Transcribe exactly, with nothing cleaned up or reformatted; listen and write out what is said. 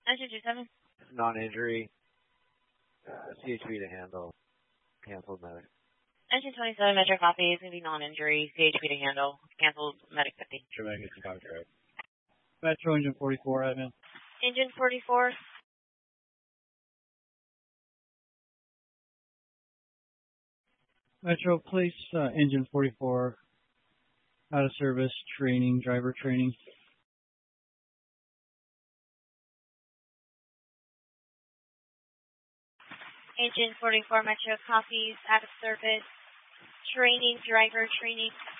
Engine two seven. Non-injury. Uh, C H P to handle. Canceled medic. Engine twenty-seven, Metro copy. It's going to be non-injury. C H P to handle. Canceled medic fifty. Tremaine gets the contract. Metro engine forty-four, admin. Engine forty-four. Metro, place uh, engine forty-four out of service training, driver training. Engine forty-four, Metro copies, out of service, training, driver training.